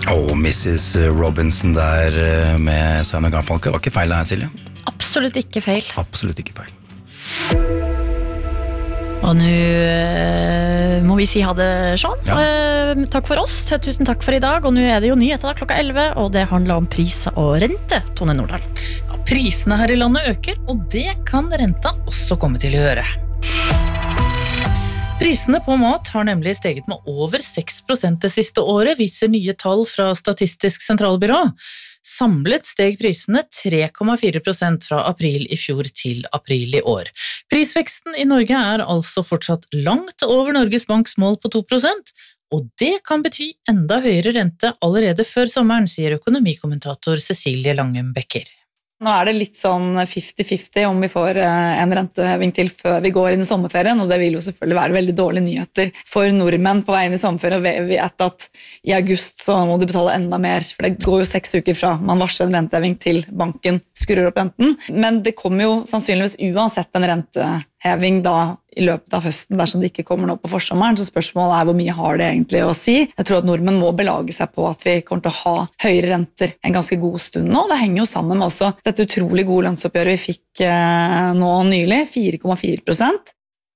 Mrs. Robinson der med Simon Garfunkel. Det var ikke feil det her, Silje. Absolutt ikke feil. Absolutt ikke feil. Og nå må vi si ha det, Sean. Takk for oss, tusen takk for i dag. Og nå det jo nyheter da, klokka 11, og det handler om priser og rente, Tone Nordahl. Ja, prisene her i landet øker, og det kan renta også komme til å gjøre. Prisene på mat har nemlig steget med over 6% det siste året, viser nye tall fra Statistisk sentralbyrå. Samlet steg prisene 3,4% fra april i fjor til april i år. Prisveksten i Norge altså fortsatt langt over Norges Banks mål på 2%, og det kan bety enda høyere rente allerede før sommeren, sier økonomikommentator Cecilie Langem Becker. Nå det litt sånn 50-50 om vi får en renteheving til før vi går inn i sommerferien, og det vil jo selvfølgelig være veldig dårlige nyheter for nordmenn på vei inn i sommerferien. Vi vet at i august så må du betale enda mer, for det går jo 6 uker fra man varsler en renteheving til banken skrur opp renten. Men det kommer jo sannsynligvis uansett en renteheving da i løpet av høsten dersom det ikke kommer nå på forsommeren, så spørsmålet hvor mye har det egentlig å si. Jeg tror at nordmenn må belage seg på at vi kommer til å ha høyere renter en ganske god stund nå. Det henger jo sammen med også dette utrolig gode lønnsoppgjøret vi fikk nå nylig, 4,4%.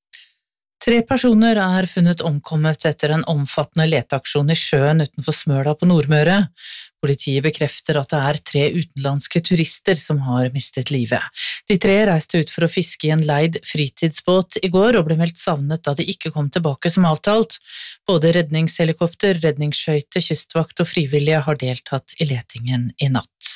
3 personer funnet omkommet etter en omfattende leteaksjon i sjøen utenfor Smøla på Nordmøre. Politiet bekrefter at det 3 utenlandske turister som har mistet livet. De 3 reiste ut for å fiske i en leid fritidsbåt i går og ble meldt savnet da de ikke kom tilbake som avtalt. Både redningshelikopter, redningsskøyte, kystvakt og frivillige har deltatt i letingen i natt.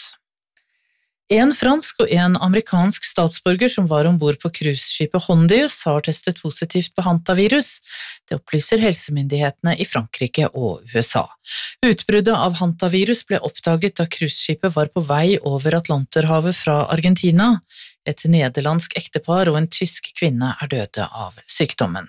En fransk og en amerikansk statsborger som var ombord på cruiseskipet Hondius har testet positivt på hantavirus. Det opplyser helsemyndighetene i Frankrike og USA. Utbruddet av hantavirus ble oppdaget da cruiseskipet var på vei over Atlanterhavet fra Argentina. Et nederlandsk ektepar og en tysk kvinne døde av sykdommen.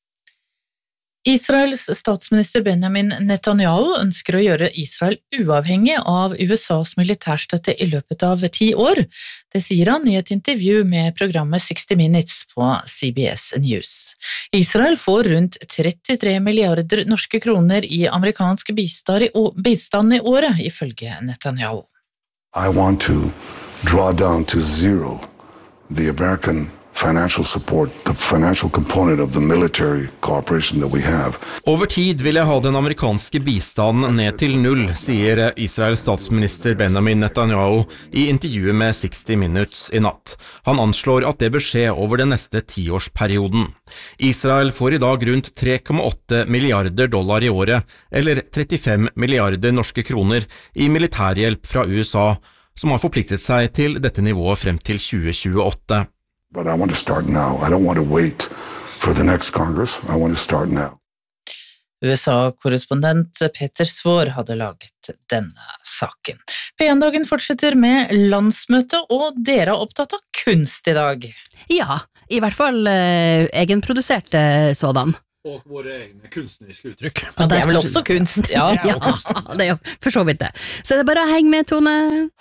Israels statsminister Benjamin Netanyahu ønsker å gjøre Israel uavhengig av USAs militærstøtte i løpet av 10 år. Det sier han i et intervju med programmet 60 Minutes på CBS News. Israel får rundt 33 milliarder norske kroner i amerikansk bistand i året, ifølge Netanyahu. I want to draw down to zero the American financial support, the financial component of the military cooperation that we have. Over tid vil jeg ha den amerikanske bistanden ned til 0, sier Israels statsminister Benjamin Netanyahu i intervjuet med 60 Minutes i natt. Han anslår at det bør skje over den neste 10-årsperioden. Israel får i dag rundt 3,8 milliarder dollar i året, eller 35 milliarder norske kroner, i militærhjelp fra USA, som har forpliktet seg til dette nivået frem til 2028. But I want to start now. I don't want to wait for the next Congress. I want to start now. USA-korrespondent Peter Svår hadde laget denne saken. P1-dagen fortsetter med landsmøte, og dere opptatt av kunst i dag. Ja, i hvert fall egenproduserte sådan. Og våre egne kunstneriske uttrykk. Ja, det vel også kunst. Ja, ja, det jo for så vidt det. Så det bare å henge med, Tone.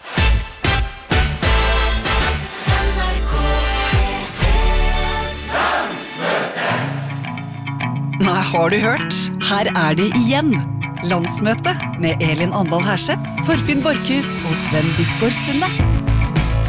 Nei, har du hørt? Her det igjen. Landsmøte med Elin Andal Herseth, Torfinn Borkhus og Sven Biskår Sunde.